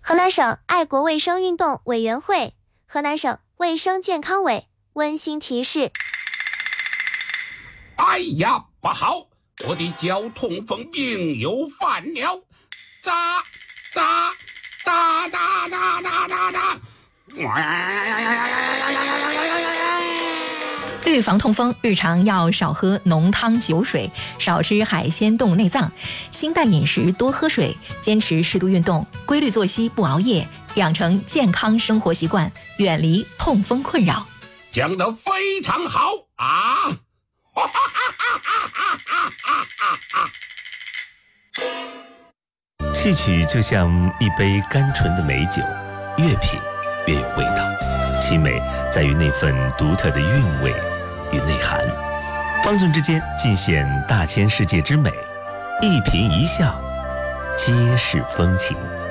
河南省爱国卫生运动委员会、河南省卫生健康委温馨提示： 哎呀，不好，我的脚痛风病又犯了！扎！ 预防痛风，日常要少喝浓汤酒水，少吃海鲜动物内脏，清淡饮食，多喝水，坚持适度运动，规律作息，不熬夜，养成健康生活习惯，远离痛风困扰。 讲得非常好啊！ 戏曲就像一杯甘醇的美酒，越品越有味道。其美在于那份独特的韵味与内涵，方寸之间尽显大千世界之美，一颦一笑皆是风情。